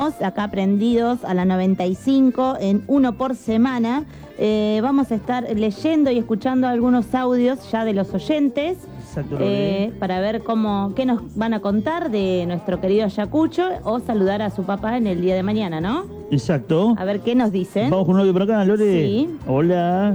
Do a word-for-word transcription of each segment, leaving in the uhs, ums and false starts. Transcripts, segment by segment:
seguimos acá prendidos a la noventa y cinco en uno por semana. Eh, vamos a estar leyendo y escuchando algunos audios ya de los oyentes. Exacto, eh, para ver cómo, qué nos van a contar de nuestro querido Ayacucho o saludar a su papá en el día de mañana, ¿no? Exacto. A ver qué nos dicen. Vamos con un audio por acá, Lore. Sí. Hola.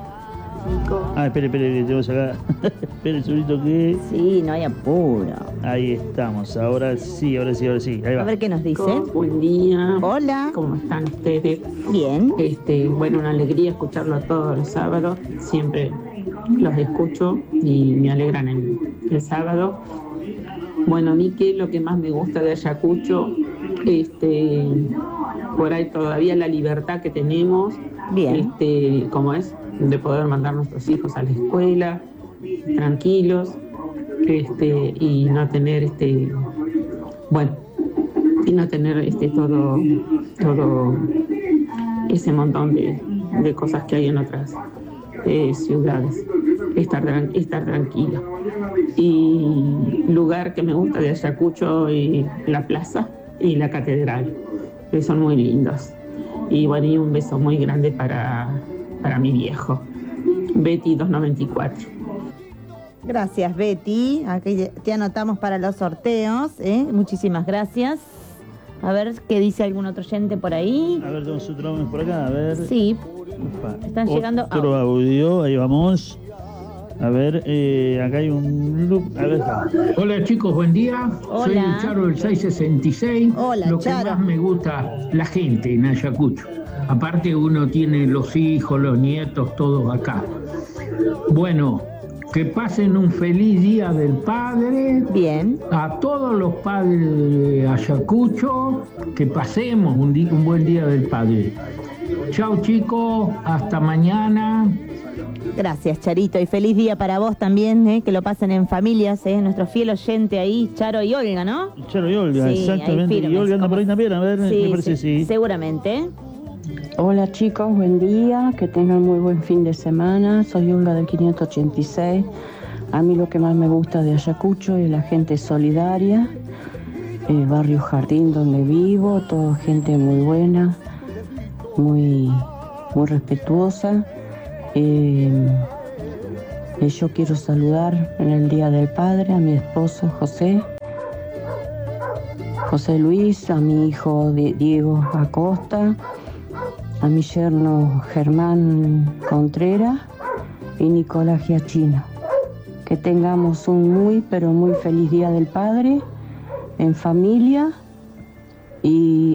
Ah, espere, espere, tenemos acá. Espere, segurito que... Sí, no hay apuro. Ahí estamos, ahora sí, ahora sí, ahora sí. Ahí va. A ver qué nos dicen. Buen día. Hola. ¿Cómo están ustedes? Bien. Este, bueno, una alegría escucharlo todos los sábados. Siempre los escucho y me alegran el, el sábado. Bueno, a mí qué es lo que más me gusta de Ayacucho, este, por ahí todavía la libertad que tenemos. Bien. Este, como es, de poder mandar a nuestros hijos a la escuela, tranquilos, este, y no tener este, bueno, y no tener este todo, todo ese montón de, de cosas que hay en otras eh, ciudades. Estar, estar tranquilo. Y lugar que me gusta de Ayacucho y la plaza y la catedral, que son muy lindos. Y bueno, y un beso muy grande para, para mi viejo, Betty dos noventa y cuatro. Gracias, Betty. Aquí te anotamos para los sorteos, ¿eh? Muchísimas gracias. A ver qué dice algún otro oyente por ahí. A ver, tenemos otro audio por acá, a ver. Sí, Ufa. están llegando otro audio, ahí vamos. A ver, eh, acá hay un loop. A ver. Hola chicos, buen día. Hola. Soy el Charo del seiscientos sesenta y seis. Hola, Lo Charo. que más me gusta, la gente en Ayacucho. Aparte uno tiene los hijos, los nietos, todos acá. Bueno, que pasen un feliz día del padre. bien. A todos los padres de Ayacucho, que pasemos un, día, un buen día del padre. Chao chicos, hasta mañana. Gracias, Charito. Y feliz día para vos también, ¿eh? Que lo pasen en familias, ¿eh? Nuestro fiel oyente ahí, Charo y Olga, ¿no? Charo y Olga, Sí, exactamente. ahí firmes, Y Olga anda como- por ahí también, a ver, Sí, me parece sí, sí. seguramente. Hola chicos, buen día, que tengan muy buen fin de semana. Soy Olga del quinientos ochenta y seis. A mí lo que más me gusta de Ayacucho es la gente solidaria, el barrio Jardín donde vivo, toda gente muy buena, muy, muy respetuosa. Eh, eh, yo quiero saludar en el Día del Padre a mi esposo José, José Luis, a mi hijo Diego Acosta, a mi yerno Germán Contreras y Nicolás Giachino. Que tengamos un muy, pero muy feliz Día del Padre, en familia y,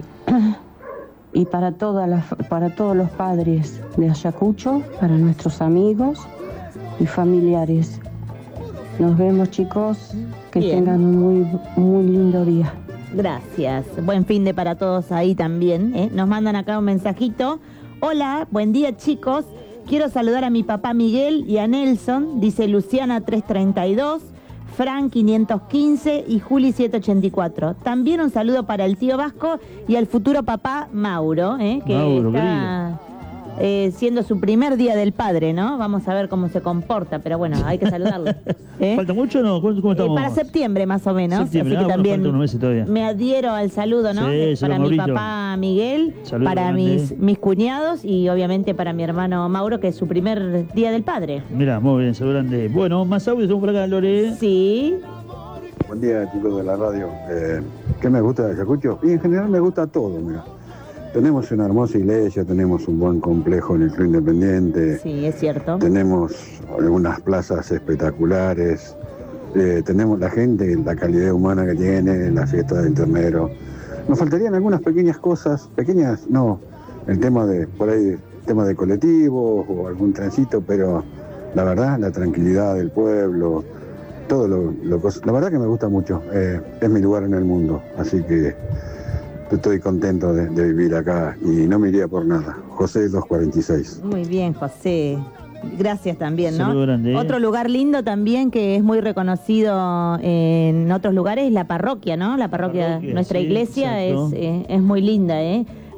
y para, todas las, para todos los padres de Ayacucho, para nuestros amigos y familiares. Nos vemos chicos, que Bien. tengan un muy, muy lindo día. Gracias. Buen fin de para todos ahí también, ¿eh? Nos mandan acá un mensajito. Hola, buen día chicos. Quiero saludar a mi papá Miguel y a Nelson, dice Luciana trescientos treinta y dos, Fran quinientos quince y Juli setecientos ochenta y cuatro. También un saludo para el tío Vasco y al futuro papá Mauro, ¿eh? Que Mauro, está eh, siendo su primer día del padre, ¿no? Vamos a ver cómo se comporta, pero bueno, hay que saludarlo. ¿Eh? ¿Falta mucho o no? ¿Cómo, cómo Eh, estamos? para septiembre más o menos, Septiembre, así que ah, bueno, también faltan unos meses todavía. me adhiero al saludo, ¿no? Sí, De- saludo, para mi Maurito. papá Miguel, Saludo para grande. mis, mis cuñados y obviamente para mi hermano Mauro, que es su primer día del padre. Mirá, muy bien, saludo grande. Bueno, más audios, tenemos por acá, Lore. Sí, Buen día chicos de la radio. Eh, ¿Qué me gusta de Ayacucho? Y en general me gusta todo, mira. Tenemos una hermosa iglesia, tenemos un buen complejo en el Club Independiente, sí, es cierto. tenemos algunas plazas espectaculares, eh, tenemos la gente, la calidad humana que tiene, la fiesta del ternero. Nos faltarían algunas pequeñas cosas, pequeñas, no, el tema de, por ahí, tema de colectivos o algún tránsito, pero la verdad, la tranquilidad del pueblo, todo lo, lo cos- la verdad que me gusta mucho, eh, es mi lugar en el mundo, así que estoy contento de, de vivir acá y no me iría por nada. José doscientos cuarenta y seis. Muy bien, José. Gracias también, ¿no? Saludo grande, ¿eh? Otro lugar lindo también que es muy reconocido en otros lugares es la parroquia, ¿no? La parroquia, Parroquia, nuestra sí, iglesia es, exacto. eh, es muy linda, ¿eh?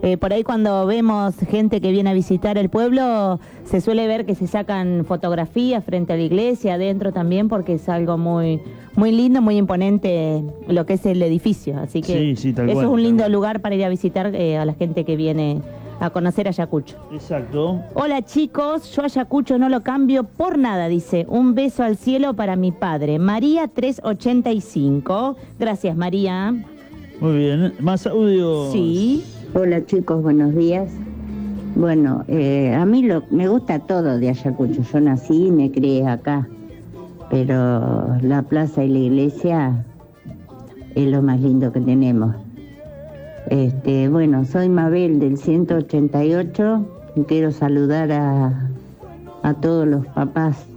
Eh, por ahí cuando vemos gente que viene a visitar el pueblo, se suele ver que se sacan fotografías frente a la iglesia, adentro también, porque es algo muy muy lindo, muy imponente lo que es el edificio. Así que Sí, sí, tal eso cual, es un lindo tal cual. lugar para ir a visitar eh, a la gente que viene a conocer Ayacucho. Exacto. Hola chicos, yo Ayacucho no lo cambio por nada, dice. Un beso al cielo para mi padre. María tres ochenta y cinco. Gracias, María. Muy bien. Más audio. Sí. Hola chicos, buenos días. Bueno, eh, a mí lo, me gusta todo de Ayacucho. Yo nací y me crié acá, pero la plaza y la iglesia es lo más lindo que tenemos. Este, bueno, soy Mabel del ciento ochenta y ocho y quiero saludar a, a todos los papás,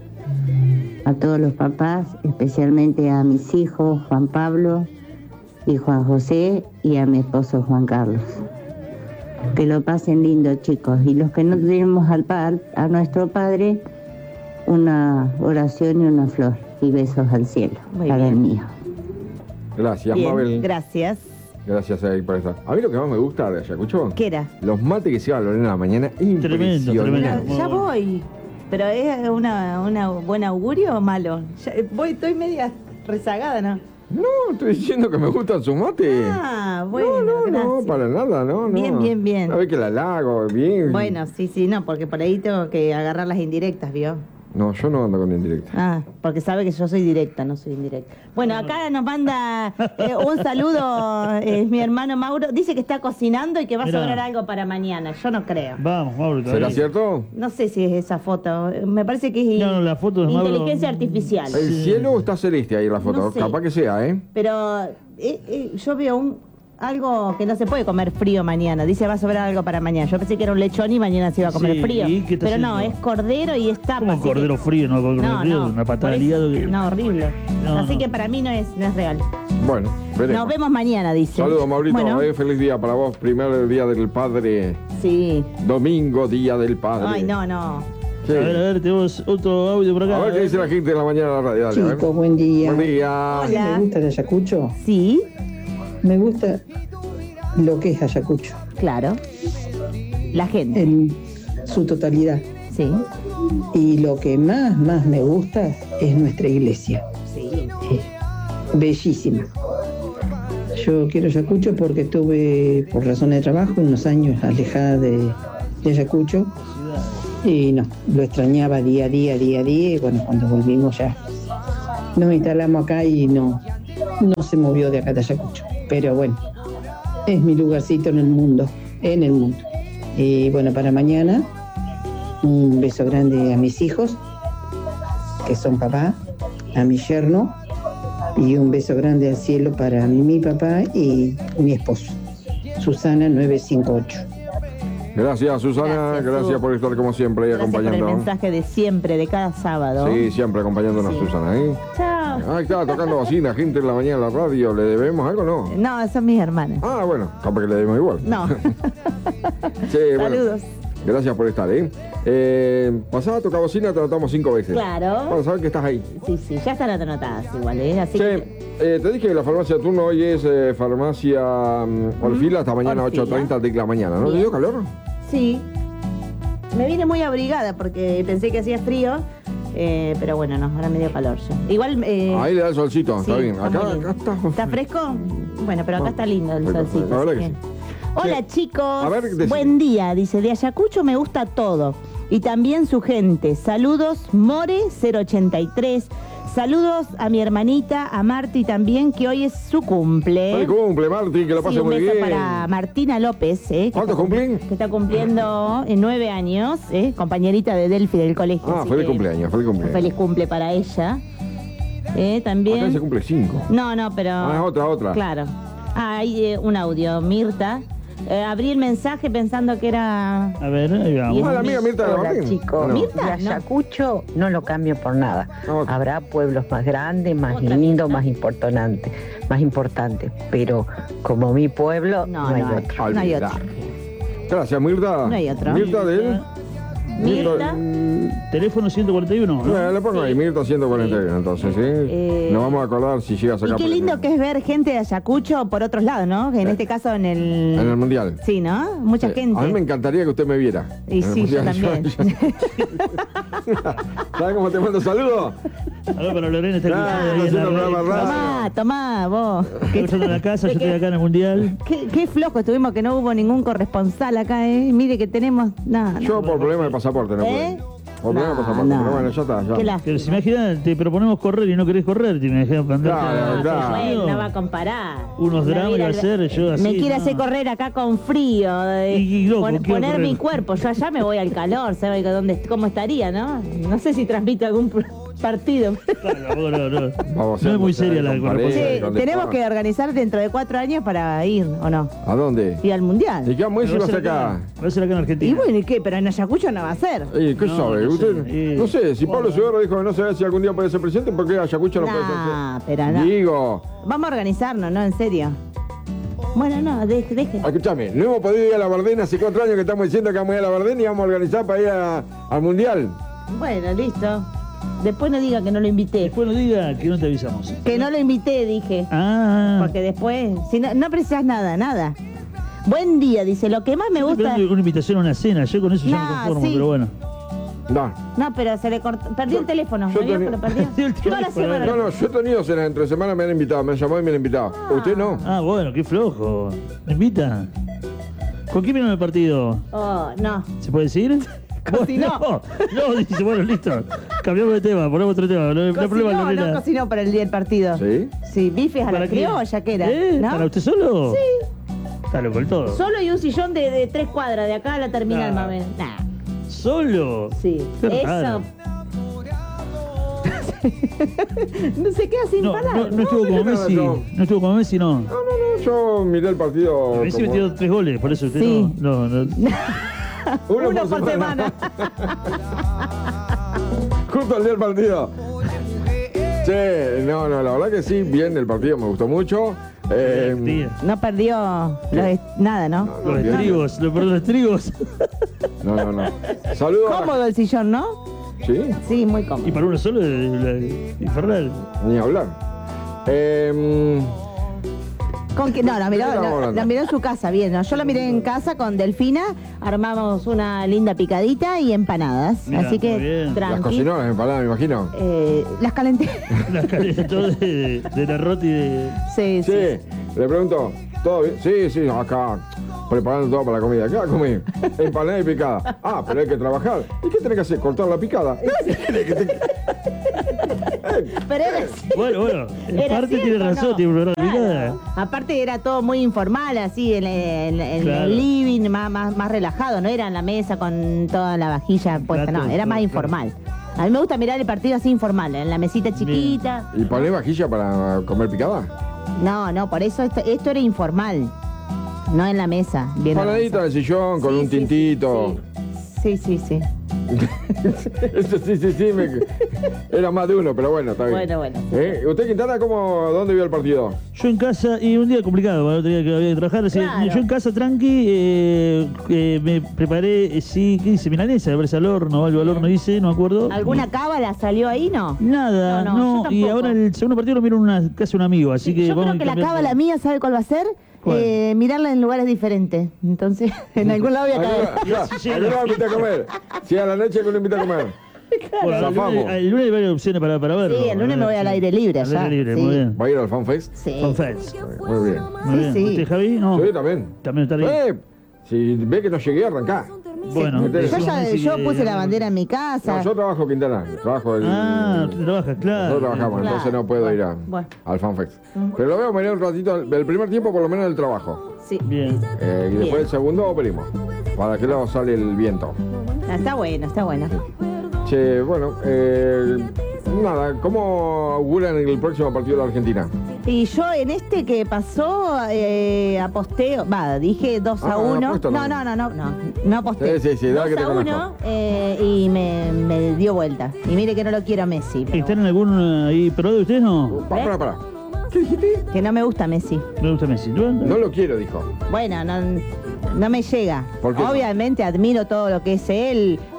a todos los papás, especialmente a mis hijos Juan Pablo y Juan José y a mi esposo Juan Carlos. Que lo pasen lindo, chicos, y los que no tenemos al pa- a nuestro padre, una oración y una flor y besos al cielo. Muy para bien. el mío. Gracias, Bien, Mabel. gracias. Gracias ahí por estar. A mí lo que más me gusta de Ayacucho, ¿Qué era? los mates que se lleva Lorena a la mañana, impresionante. tremendo. Ya voy. Pero es una, una buen augurio o malo. Ya, eh, voy, estoy media rezagada, ¿no? No, estoy diciendo que me gustan sus mates. Ah, bueno, no, no, no, gracias. para nada, no, no. Bien, bien, bien. A ver que la lago, bien. Bueno, sí, sí, no, porque por ahí tengo que agarrar las indirectas, ¿vio? No, yo no ando con indirecta. Ah, porque sabe que yo soy directa, no soy indirecta. Bueno, acá nos manda eh, un saludo eh, mi hermano Mauro. Dice que está cocinando y que va a Mirá. sobrar algo para mañana. Yo no creo. Vamos, Mauro. ¿Será todavía. cierto? No sé si es esa foto. Me parece que es No, no, la foto de Mauro- inteligencia artificial. El cielo está celeste ahí en la foto. No sé. Capaz que sea, ¿eh? Pero eh, eh, yo veo un algo que no se puede comer frío mañana. Dice va a sobrar algo para mañana. Yo pensé que era un lechón y mañana se iba a comer Sí, frío. ¿y qué está Pero no, haciendo? es cordero y es tapa. Como así que- cordero frío, no cordero No, frío, no. una patada por de eso- hígado que... No, horrible. No, Así no. que para mí no es, no es real. Bueno, veremos. Nos vemos mañana, dice. Saludos, Maurito. Bueno, Eh, feliz día para vos. Primer día del padre. sí. Domingo, día del padre. Ay, no, no. Sí. A ver, a ver, tenemos otro audio por acá. A ver qué dice la gente de la mañana en la radio. Dale, a ver. Chicos, buen día. Buen día. ¿Qué Hola. me gusta de Ayacucho? Sí, Me gusta lo que es Ayacucho, claro. La gente. en su totalidad. Sí. Y lo que más, más me gusta es nuestra iglesia. Sí. Eh, bellísima. Yo quiero Ayacucho porque estuve, por razones de trabajo, unos años alejada de, de Ayacucho. Y no, lo extrañaba día a día, día a día. Y bueno, cuando volvimos ya nos instalamos acá y no, no se movió de acá de Ayacucho. Pero bueno, es mi lugarcito en el mundo, en el mundo. Y bueno, para mañana, un beso grande a mis hijos, que son papá, a mi yerno, y un beso grande al cielo para mi papá y mi esposo, Susana nueve cinco ocho. Gracias, Susana. Gracias, Gracias, Su. por estar como siempre ahí Gracias por el acompañándonos. mensaje de siempre, de cada sábado. Sí, siempre acompañándonos, Sí. Susana. ¿eh? Chao. Ahí está, tocando bocina, gente en la mañana en la radio. ¿Le debemos algo o no? No, son mis hermanas. Ah, bueno, capaz que le debemos igual. No. Sí, bueno. Saludos. Gracias por estar, ¿eh? eh pasá a tocar bocina, te anotamos cinco veces. Claro. Para saber que estás ahí. Sí, sí, ya están anotadas igual, ¿eh? Así Che, que... eh, te dije que la farmacia turno hoy es eh, farmacia mm, Orfila hasta mañana Orfila. ocho treinta de la mañana, ¿no? ¿Te Bien. dio calor? Sí. Me vine muy abrigada porque pensé que hacía frío, eh, pero bueno, no, ahora me dio calor ya. Igual... Eh, Ahí le da el solcito, sí, está bien. está Acá, muy lindo. acá está. ¿Está fresco? Bueno, pero acá Bueno, está lindo el bueno, solcito. la verdad así que que- sí. Hola Sí. chicos, A ver, decime. buen día, dice, de Ayacucho me gusta todo. Y también su gente. Saludos, More cero ochenta y tres. Saludos a mi hermanita, a Marti también, que hoy es su cumple. Feliz cumple, Martín, que lo pase Sí, un muy beso bien. para Martina López, ¿eh? que ¿Cuántos está cum- cumplen? Que está cumpliendo eh, nueve años, ¿eh? Compañerita de Delphi del colegio. Ah, así feliz que cumpleaños, feliz cumpleaños. Feliz cumple para ella. Eh, Acá también. se cumple cinco. No, no, pero. Ah, otra, otra. Claro. Ah, hay eh, un audio, Mirta. Eh, abrí el mensaje pensando que era. A ver, ahí Y vamos. es Ah, la mi- amiga Mirta de la Hola Martín. chicos, ¿O no? Mirta, de no. Ayacucho no lo cambio por nada. Ah, ok. Habrá pueblos más grandes, más Otra lindos, Mirta. más importantes, más importantes, pero como mi pueblo No, no, hay no hay. otro. No hay Olvidá. otro. Gracias, Mirta. No hay otro. Mirta del... Mirta. Teléfono ciento cuarenta y uno. ¿no? Bueno, le pongo ahí, Mirta ciento cuarenta y uno, entonces, ¿sí? Eh, Nos vamos a acordar si llegas acá. Y qué por lindo el- que es ver gente de Ayacucho por otros lados, ¿no? En Eh. este caso en el... En el Mundial. Sí, ¿no? Mucha Sí. gente. A mí me encantaría que usted me viera. Y En el sí, yo Mundial. también. ¿Sabes cómo te mando saludos? Aló, para Lorena está Ah, escuchando ahí en haciendo la programa radio. radio. Tomá, tomá, vos. Yo estoy en la casa, yo estoy acá en el Mundial. Qué, qué flojo estuvimos que no hubo ningún corresponsal acá, ¿eh? Mire que tenemos... Nada, Yo por problema de pasaporte no ¿Eh? puedo. Por problema de No, pasaporte, no. pero bueno, ya está. Ya. Qué la- Pero si imaginas, te proponemos correr y no querés correr, te imaginas andarte Claro, a- claro. Bueno, no va a comparar. Unos Me dramas voy iba a al- hacer yo así. Me quiere no. hacer correr acá con frío, de Y- y loco, pon- quiero poner correr. mi cuerpo. Yo allá me voy al calor, ¿sabe dónde, cómo estaría, no? No sé si transmito algún pr- partido. Claro, no, no, no. Vamos No es muy haciendo seria la con correspondencia. pareja, Sí, con tenemos despacho. que organizar dentro de cuatro años para ir, ¿o no? ¿A dónde? Ir al Mundial. ¿Y qué vamos a Pero ir va a ser acá? Va a ser acá en Argentina. Y bueno, ¿y qué? Pero en Ayacucho no va a ser. ¿Y qué No, sabe? no ¿Usted? sé, eh. No sé, si Pablo Ciudadano dijo que no sabe si algún día puede ser presidente, ¿por qué Ayacucho no puede ser Nah, presidente? pero no. Digo, Vamos a organizarnos, ¿no? En serio. Bueno, no, deje, deje. escúchame, no hemos podido ir a la Bardén hace cuatro años que estamos diciendo que vamos a ir a la Bardén y vamos a organizar para ir a- al Mundial. Bueno, listo. Después no diga que no lo invité. Después no diga que no te avisamos. Que no lo invité, dije. Ah. Porque después, si no, no precisas nada, nada. Buen día, dice. Lo que más me Estoy gusta. esperando una invitación a una cena, yo con eso ya Nah, me conformo, sí. pero bueno. No. No, pero se le cortó. Perdió el teléfono. yo ¿Me vio tenía- que lo perdió? Perdió el Toda la teléfono, semana. No, no, yo he tenido cenas entre semana, me han invitado, me han llamado y me han invitado. ¿Usted no? Ah, bueno, qué flojo. ¿Me invita? ¿Con quién vieron el partido? Oh, no. ¿Se puede decir? Cocinó. No, no, dice, bueno, listo. Cambiamos de tema, ponemos otro tema. No, no hay problema, Cocinó, Lorena. no cocinó para el día del partido. ¿Sí? Sí, bifes a la ¿Para qué? criolla, que era. ¿Eh? ¿No? ¿Para usted solo? Sí. Está loco el todo. Solo y un sillón de, de tres cuadras, de acá a la terminal, Nah. más o menos. Nah. ¿Solo? Sí. Qué Eso. raro. No se queda sin No, palabras. no, no estuvo como no, Messi. no. No estuvo como Messi, no. No, no, no, yo miré el partido. Messi como- metió tres goles, por eso usted Sí. no. no, no. Uno, Uno por semana. Justo el día del partido. Sí, no, no, la verdad que sí, bien el partido, me gustó mucho. Eh, Tía. No perdió los est- nada, ¿no? Los bien. estrigos, lo perdón, los estrigos. no, no, no. Saludos. a la- Cómodo el sillón, ¿no? Sí, Sí, muy Y cómodo. para uno solo, es infernal. ni hablar. Eh, ¿Con qué? No, la miró, ¿De qué estamos la, hablando? la miró en su casa, bien. ¿no? Yo la miré en casa con Delfina, armamos una linda picadita y empanadas. Mirá, Así muy que bien. las tranqui. cocinó, las empanadas, me imagino. Eh, las calenté. Las caretas todas de, de la roti de. Sí, sí. Sí, le pregunto, ¿todo bien? Sí, sí, acá preparando todo para la comida. ¿Qué va a comer? Empanada y picada. Ah, pero hay que trabajar. ¿Y qué tenés que hacer? ¿Cortar la picada? ¿Qué querés que te- Pero era así. Bueno, bueno, en Era parte cierto, tiene razón, ¿no? tiene un programa Claro. picada. Aparte era todo muy informal, así, en, el- en Claro. el living, más, más, más relajado, no era en la mesa con toda la vajilla puesta, Plato, no, era más todo, informal. A mí me gusta mirar el partido así informal, en la mesita chiquita. ¿Y ponés vajilla para comer picada? No, no, por eso esto, esto era informal, no en la mesa. Bien Panadita en el sillón, con Sí, un sí, tintito. Sí, sí, sí. Eso sí, sí, sí. me- Era más de uno, pero bueno, está bien. Bueno, bueno. ¿Eh? ¿Usted, Quintana, cómo, dónde vio el partido? Yo en casa, y un día complicado, el otro día que había que trabajar, así, Claro. yo en casa tranqui, eh, eh, me preparé, eh, sí, ¿qué dice? Milanesa, me parece al horno, algo al horno hice, no me acuerdo. ¿Alguna cábala salió ahí, no? Nada, No, no, no, yo y tampoco. ahora el segundo partido lo miro una, casi un amigo, así que Yo vamos creo que a la cambiar- cábala mía, ¿sabe cuál va a ser? ¿Cuál? Eh, mirarla en lugares diferentes. Entonces, en algún lado voy a caer. Ya, Sí, sí, ¿a qué lo invita a comer? Si a la noche que lo invita a comer. Bueno, el, Zafamos. lunes, el lunes hay varias opciones para, para verlo. Sí, el lunes me voy al aire libre Al allá, aire libre, sí. muy bien. ¿Va a ir al Fan Fest? Sí. Con Feds. Muy bien. Muy Sí, bien. sí. ¿Usted, Javi? No. Sí, también. También está bien. Eh, si ve que no llegué, arrancá. Bueno, Sí. Yo, decimos ya, Messi yo que- puse la bandera en mi casa. No, yo trabajo Quintana. Trabajo el... Ah, tú trabajas, claro. Nosotros trabajamos, Claro. entonces no puedo ir a- Bueno. al FanFest. Pero lo veo mañana un ratito, el el primer tiempo por lo menos del trabajo. Sí. Bien. Eh, y después Bien. el segundo operimos. ¿Para qué lado sale el viento? Ah, está bueno, está bueno. Che, bueno, eh, nada, ¿cómo auguran el próximo partido de la Argentina? Y yo en este que pasó, eh, aposteo, va, dije dos Ah, a uno. apuesta No, también. no, no, no, no, no aposté. Sí, sí, sí, dale que te dos a uno conozco. eh, y me, me dio vuelta. Y mire que no lo quiero a Messi. pero ¿Están en algún eh, ahí pro de ustedes? No. Pará, pará, pará. ¿Qué dijiste? que no me gusta Messi. Me gusta Messi. ¿No? No lo quiero, dijo. Bueno, no, no me llega. ¿Por qué no? Obviamente admiro todo lo que es él,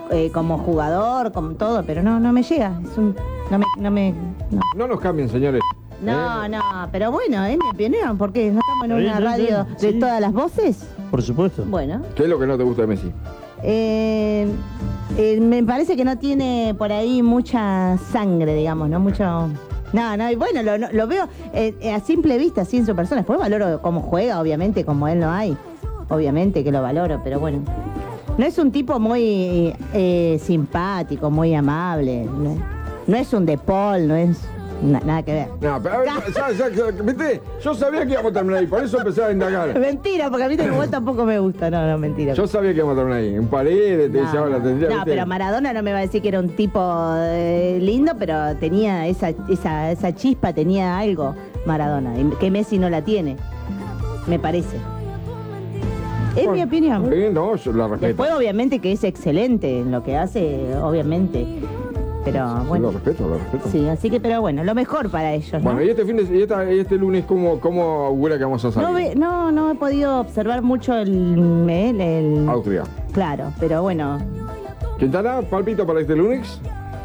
eh, como jugador, como todo, pero no, no me llega. Es un, no me, no me, no. No nos cambien, señores. No, ¿Eh? no, pero bueno, es mi opinión, porque no estamos en Está bien, una está radio bien, de sí. todas las voces. Por supuesto. Bueno, ¿Qué es lo que no te gusta de Messi? eh, eh, me parece que no tiene por ahí mucha sangre, digamos, ¿no? Mucho... No, no, y bueno, lo, lo- lo veo eh, eh, a simple vista, así en su persona. Después valoro cómo juega, obviamente, como él no hay. Obviamente que lo valoro, pero bueno. No es un tipo muy eh, simpático, muy amable. No, no es un De Paul, no es na- nada que ver. No, pero, ya, ya, ya, ¿viste? Yo sabía que íbamos a terminar ahí, por eso empecé a indagar. Mentira, porque a mí igual tampoco me gusta. No, no, mentira. Yo sabía que íbamos a terminar ahí. En paredes, te No, decía, ahora tendría. no, ¿viste? pero Maradona no me va a decir que era un tipo eh, lindo, pero tenía esa, esa, esa chispa, tenía algo Maradona, y que Messi no la tiene, me parece. Es mi opinión. Sí, no, yo la respeto. Después, obviamente, que es excelente en lo que hace, obviamente. Pero Sí, bueno. lo respeto, lo respeto. Sí, así que, pero bueno, lo mejor para ellos, ¿no? Bueno, y este fin de y esta- y este lunes, ¿cómo, cómo huele que vamos a salir? No, ve- no, no he podido observar mucho el, el, el- Austria. Claro, pero bueno, ¿Quintana, palpito para este lunes?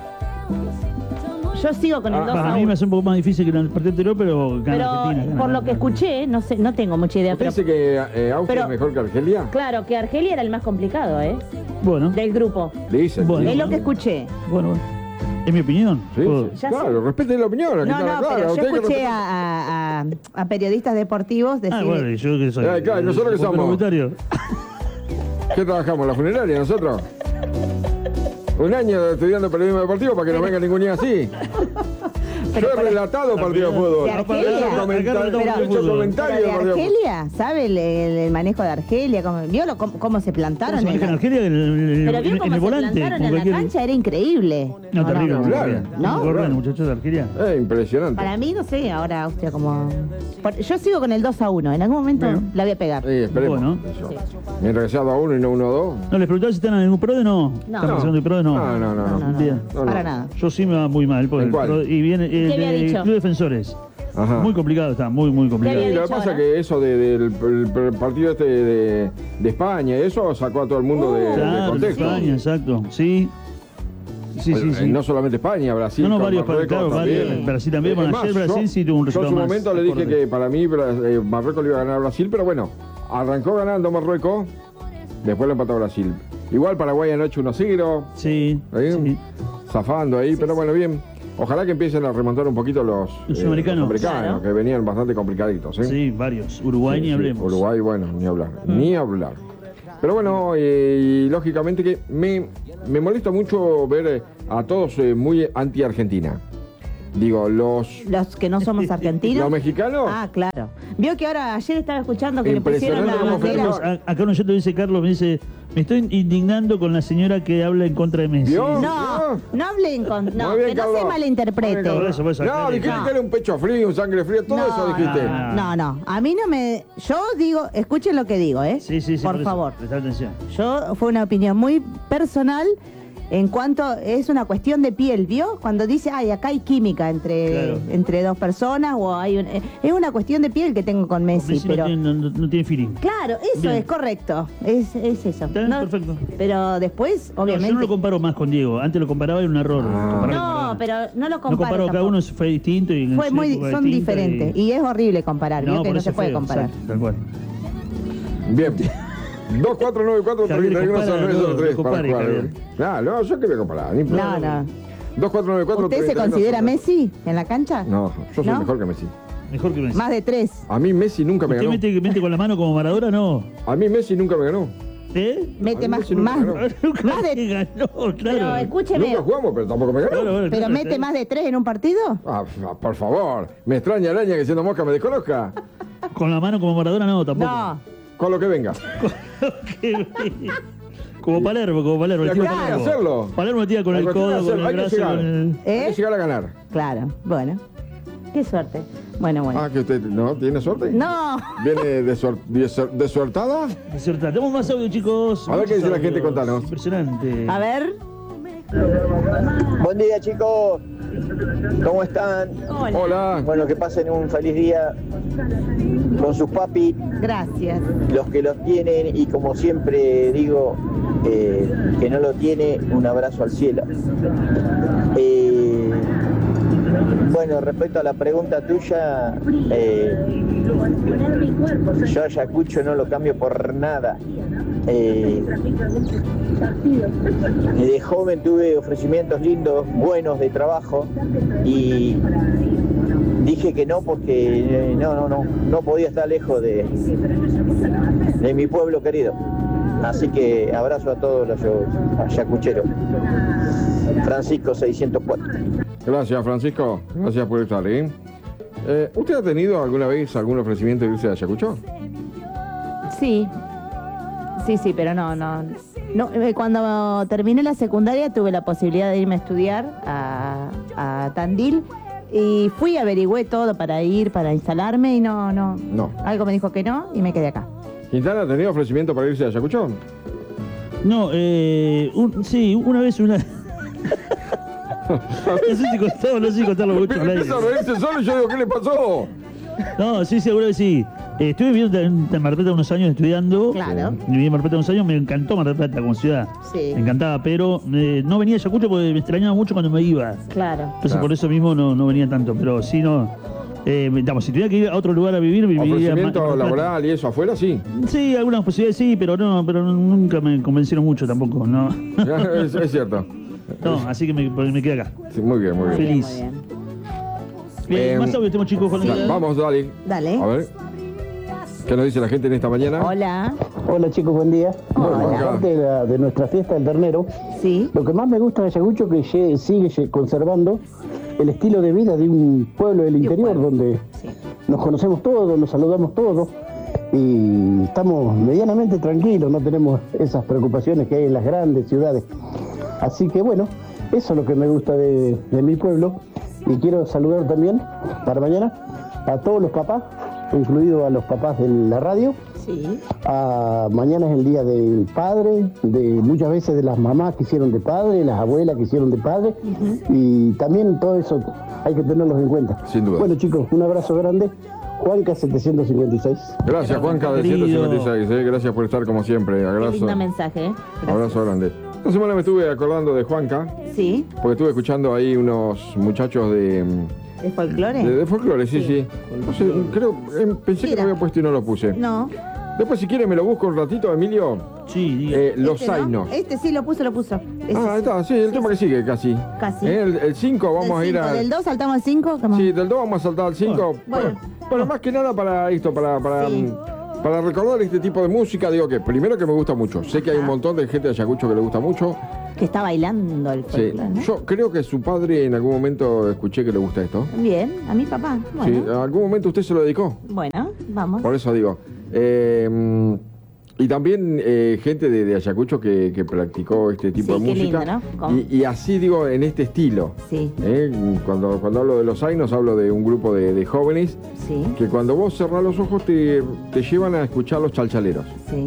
yo sigo con el Ah, dos Para a mí me uno. hace un poco más difícil que en el partido anterior, pero gana Pero Argentina. gana, por lo gana. que escuché, no sé, no tengo mucha idea, ¿Usted pero dice que eh, Austria pero- es mejor que Argelia? claro, que Argelia era el más complicado, ¿eh? Bueno, Del grupo. Dice. Bueno. Es lo que escuché. bueno, bueno. Es mi opinión. Sí, Puedo- sí, Ya claro, respete la opinión. No, Quintana, no, claro, pero yo usted hay que escuché respetar. a, a- a- a periodistas deportivos decir... Ah, bueno, ¿y yo que soy? Eh, claro, ¿nosotros qué ¿Soy somos? propietario? ¿Qué trabajamos? ¿La funeraria nosotros? Un año estudiando periodismo deportivo para que no venga ningún día así. Yo he relatado partido de fútbol. ¿De Argelia? He hecho comenta- Pero- he hecho ¿Pero comentarios de de partido de fútbol. Argelia? ¿Sabe el, el- el manejo de Argelia? ¿Cómo, ¿Vio lo- cómo, cómo se ¿Cómo plantaron? se maneja en la- Argelia? En el, Pero vio en- cómo en el se volante. plantaron con en la cualquier- cancha, era increíble. No, ¿O terrible. no? Argelia. ¿No? ¿Cómo corren los muchachos de Argelia? Eh, impresionante. Para mí, no sé, ahora Austria como... Por- yo sigo con el dos a uno, en algún momento Bien. la voy a pegar. Sí, esperemos. Bueno. Sí. Mientras que sea dos a uno y no uno a dos. ¿No les preguntaba si están en algún PRODE? No. No. ¿Están pasando el PRODE? No. No, no, no. No, no, no, Bien. No, no. para nada. Yo sí me va muy mal. Por ¿En el cuál? PRODE. Y viene el, ¿Qué había el dicho? Club Defensores. Ajá. Muy complicado está, muy, muy complicado. había Y lo que dicho, pasa ¿no? que eso de- del el- el partido este de, de España, eso sacó a todo el mundo de, de Claro, contexto. España, exacto. Sí. Sí, sí, Eh, sí. No solamente España, Brasil. No, no, con varios, Marruecos claro, también. varios. Brasil también. Eh, Bueno, es ayer más, Brasil yo- sí tuvo un Yo en resultado su más momento le dije acorde. que para mí Bra- eh, Marruecos le iba a ganar a Brasil, pero bueno, arrancó ganando Marruecos, después lo empató Brasil. Igual Paraguay anoche uno a cero, Sí, ¿eh? sí. zafando ahí, pero bueno, bien. Ojalá que empiecen a remontar un poquito los, Los eh, sudamericanos. americanos, Claro. que venían bastante complicaditos. ¿eh? Sí, varios. Uruguay Sí, ni sí, hablemos. Uruguay, bueno, ni hablar, ni hablar. Pero bueno, eh, y lógicamente que me, me molesta mucho ver eh, a todos eh, muy anti-Argentina. Digo, los, Los que no somos argentinos. los mexicanos, Ah, claro. Vio que ahora, ayer estaba escuchando que le pusieron la Impresionante cómo bandera. festejaron. A- Acá un oyente dice, Carlos, me dice, me estoy indignando con la señora que habla en contra de Messi. ¿Vio? No, no hablen con... No, Muy bien, que no se Carlos. malinterprete. Muy bien, Carlos. Por eso, por eso, no, acá le- dijiste No. que era un pecho frío, un sangre fría, todo No, eso dijiste. no, No, no, a mí no me... Yo digo, escuchen lo que digo, ¿eh? Sí, sí, sí. Por eso, favor. prestá atención. Yo, fue una opinión muy personal en cuanto es una cuestión de piel, ¿vio? Cuando dice, ay, acá hay química entre, Claro. entre dos personas o hay un... eh, Es una cuestión de piel que tengo con Messi, Messi pero... no, tiene, no- no tiene feeling. Claro, eso Bien. es correcto, es, es eso. Está bien, perfecto. Pero después, No, obviamente... yo no lo comparo más con Diego. Antes lo comparaba y era un error. Ah. Comparar con No, Maradona. pero no lo No comparo comparo, cada tampoco. uno fue distinto. Y en Fue su muy, época son distinta diferentes. Y... es horrible comparar, ¿vio? No, Que por no eso se puede feo, comparar. exacto, tal cual. Bien. dos cuatro nueve cuatro tres Javier, uno cero nueve cero tres compara, para no jugar. compare, No, no, yo que voy a comparar. ni No, problema. no. dos cuatro nueve cuatro ¿Usted se considera Messi en la cancha? No, yo soy ¿No? mejor que Messi. Mejor que Messi. Más de tres. A mí Messi nunca me ¿Usted ganó. mete, mete con la mano como Maradona? No. A mí Messi nunca me ganó. ¿Eh? Mete A mí más, Messi nunca más, ganó. Nunca más me de... ganó, Pero claro. escúcheme, Nunca jugamos, pero tampoco me ganó. Claro, bueno, ¿pero claro, mete claro. más de tres en un partido? Ah, por favor, me extraña araña que siendo mosca me desconozca. Con la mano como Maradona no, tampoco. No. Con lo que venga. Como Palermo, como Palermo. La el tío cuestión es Palermo. hacerlo. Palermo metía con La el cuestión es codo, con hacerlo. el Hay que brazo, llegar. con el... ¿Eh? Hay que llegar a ganar. Claro, bueno. Qué suerte. Bueno, bueno. Ah, que usted no tiene suerte. No. ¿Viene de, suer- de suer- de suertada? Es cierto. Tenemos más audio, chicos. A ver qué Muchos dice la gente, audios. contanos. Impresionante. A ver. Buen día, chicos. ¿Cómo están? Hola. Hola. Bueno, que pasen un feliz día con sus papis, Gracias. los que los tienen, y como siempre digo, eh, que no lo tiene, un abrazo al cielo. Eh, bueno, respecto a la pregunta tuya, eh, yo a Ayacucho no lo cambio por nada. Eh, de joven tuve ofrecimientos lindos, buenos de trabajo, y dije que no porque eh, no, no, no, no podía estar lejos de, de mi pueblo querido. Así que abrazo a todos los ayacucheros. Francisco seiscientos cuatro. Gracias, Francisco. Gracias por estar, ¿eh? Eh, ¿Usted ha tenido alguna vez algún ofrecimiento de irse a Ayacucho? Sí. Sí, sí, pero no, no. no eh, cuando terminé la secundaria tuve la posibilidad de irme a estudiar a, a Tandil y fui, averigüé todo para ir, para instalarme y no, no. No. Algo me dijo que no y me quedé acá. ¿Quintana ha tenido ofrecimiento para irse a Ayacucho? No, eh, un- sí, una vez una... no sé si contaba, no sé si contarlo mucho al aire. Empieza a reírse solo y yo digo, ¿qué le pasó? No, sí, seguro que sí. Eh, estuve viviendo en, en Mar del Plata unos años estudiando. Claro. Viví en Mar del Plata unos años, me encantó Mar del Plata como ciudad. Sí. Me encantaba, pero eh, no venía a Ayacucho porque me extrañaba mucho cuando me iba. Claro. Entonces Claro. por eso mismo no, no venía tanto, pero sí no. Eh, digamos, si tuviera que ir a otro lugar a vivir, viviría Ofrecimiento más- laboral y eso afuera, sí. Sí, algunas posibilidades sí, pero no, pero no- nunca me convencieron mucho tampoco, no. es, es cierto. No, así que me, me quedé acá. Sí, muy bien, muy bien. Feliz. Muy bien. Bien, Eh, más audio tenemos, chicos. Juan. Sí. Da- Vamos, dale. Dale. A ver. ¿Qué nos dice la gente en esta mañana? Hola. Hola chicos, buen día. Hola. Bueno, aparte de, la- de nuestra fiesta del ternero, Sí. lo que más me gusta de Ayacucho es que lle- sigue lle- conservando el estilo de vida de un pueblo del interior, pueblo. donde Sí. nos conocemos todos, nos saludamos todos y estamos medianamente tranquilos, no tenemos esas preocupaciones que hay en las grandes ciudades. Así que bueno, eso es lo que me gusta de, de mi pueblo, y quiero saludar también para mañana a todos los papás, incluido a los papás de la radio. Sí. Ah, mañana es el día del padre, de muchas veces de las mamás que hicieron de padre, las abuelas que hicieron de padre, y también todo eso hay que tenerlos en cuenta. Sin duda. Bueno chicos, un abrazo grande. Juanca setecientos cincuenta y seis. Gracias, Juanca de Querido. ciento cincuenta y seis. Eh. Gracias por estar como siempre. Qué Abrazo. lindo mensaje, ¿eh? Gracias. Abrazo grande. Esta semana me estuve acordando de Juanca, Sí. porque estuve escuchando ahí unos muchachos de, ¿Es folclore? de, de folclore, sí, sí. No sé, creo, eh, pensé que Mira. lo había puesto y no lo puse. No. Después, si quiere, me lo busco un ratito, Emilio. Sí, diga. Eh, los Este, ¿no? Zainos. Este sí lo puso, lo puso. Ese Ah, ahí sí. está, sí, el tema que sigue casi. Casi. Eh, el cinco, vamos Del a ir cinco, a. Del dos saltamos al cinco. Sí, del dos vamos a saltar al cinco. Bueno. Bueno, bueno, más que nada para esto, para, para, Sí. mm, para recordar este tipo de música. Digo que primero que me gusta mucho. Sé que hay un Ajá. montón de gente de Ayacucho que le gusta mucho. Que está bailando el Sí. folclore, ¿no? Yo creo que su padre en algún momento escuché que le gusta esto. Bien, a mi papá. Bueno, Sí, en algún momento usted se lo dedicó. bueno vamos. Por eso digo. Eh, mm, y también eh, gente de, de Ayacucho que, que practicó este tipo Sí, de qué música. lindo, ¿no? Con- Y, y así digo, en este estilo. Sí, Eh, Cuando, cuando hablo de los Zainos, hablo de un grupo de, de jóvenes sí, que cuando vos cerrás los ojos te, te llevan a escuchar los chalchaleros. sí.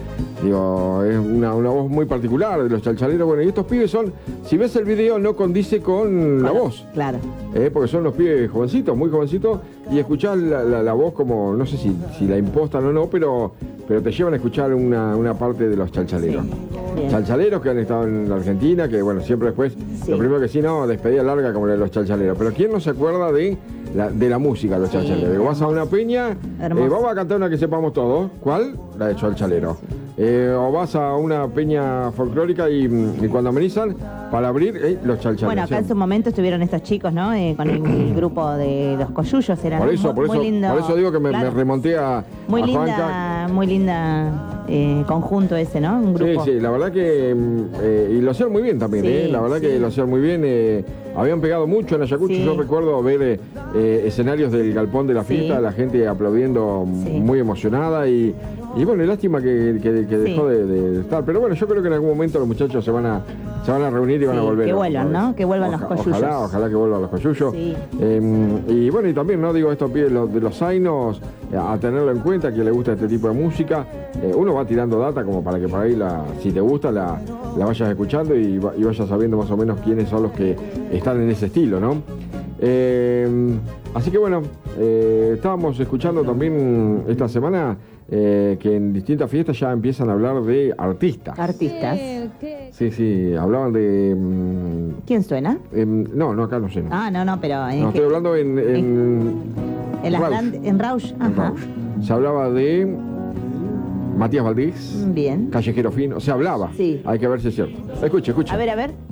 Digo, es una, una voz muy particular de los chalchaleros. Bueno, y estos pibes son, si ves el video, no condice con la Claro, voz. Claro. Eh, porque son los pibes jovencitos, muy jovencitos, y escuchar la, la- la voz como, no sé si, si la impostan o no, pero, pero te llevan a escuchar una, una parte de los chalchaleros. Sí, bien. Chalchaleros que han estado en la Argentina, que bueno, siempre después, Sí. lo primero que sí, no, despedida larga como la de los chalchaleros. Pero ¿quién no se acuerda de la, de la música de los Sí, chalchaleros? Digo, vas a una peña, Hermoso. eh, vamos a cantar una que sepamos todos. ¿Cuál? La de chalchalero. Eh, o vas a una peña folclórica y, y cuando amenizan, para abrir, eh, los chalchaleros. Bueno, acá en su momento estuvieron estos chicos, ¿no? Eh, con el, el grupo de los coyuyos eran Por eso, muy, por eso, muy lindo. por eso digo que me, Claro. me remonté a, Muy a Juanca. linda, muy linda eh, conjunto ese, ¿no? Un Sí, grupo. sí, la verdad que. mm, eh, y lo hacían muy bien también, Sí, ¿eh? La verdad sí. que lo hacían muy bien. eh, habían pegado mucho en Ayacucho. Sí. Yo recuerdo ver eh, eh, escenarios del galpón de la Sí. fiesta, la gente aplaudiendo mm, Sí. muy emocionada. Y, y bueno, y lástima que, que- que dejó Sí. de, de estar. Pero bueno, yo creo que en algún momento los muchachos se van a, se van a reunir y van a Sí, volver. que otra vuelvan, vez. ¿no? Que vuelvan los Oja- coyuyos. Ojalá, ojalá que vuelvan los coyuyos. Sí. Eh, y bueno, y también, ¿no? Digo, estos pibes los- de los Zainos, eh, a tenerlo en cuenta, que le gusta este tipo de música. Eh, uno va tirando data como para que por ahí, la, si te gusta, la, la vayas escuchando y, va- y vayas sabiendo más o menos quiénes son los que están en ese estilo, ¿no? Eh, así que bueno, eh, estábamos escuchando también esta semana eh, que en distintas fiestas ya empiezan a hablar de artistas. Artistas. Sí, sí, hablaban de... mm, ¿Quién suena? em, no, no, acá no sé. No, Ah, no, no, pero en, No, estoy hablando en... En, en, las Rausch. grandes- en Rausch. en Ajá. Rausch. Se hablaba de Matías Valdés, Bien. Callejero Fino, se hablaba. Sí. Hay que ver si es cierto. Escuche, escuche. A ver, a ver.